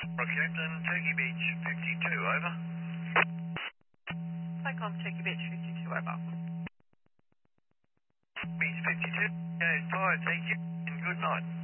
Captain, Turkey Beach 52, over. Cyclone Turkey Beach 52, over. Beach 52, okay, fire, thank you, and good night.